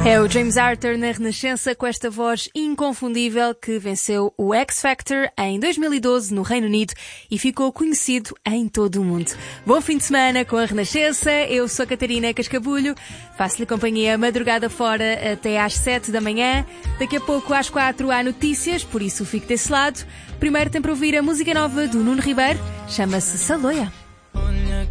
É o James Arthur na Renascença com esta voz inconfundível que venceu o X Factor em 2012 no Reino Unido e ficou conhecido em todo o mundo. Bom fim de semana com a Renascença. Eu sou a Catarina Cascabulho. Faço-lhe companhia madrugada fora até às 7 da manhã. Daqui a pouco às 4 há notícias, por isso fique desse lado. Primeiro tem para ouvir a música nova do Nuno Ribeiro. Chama-se Saloia.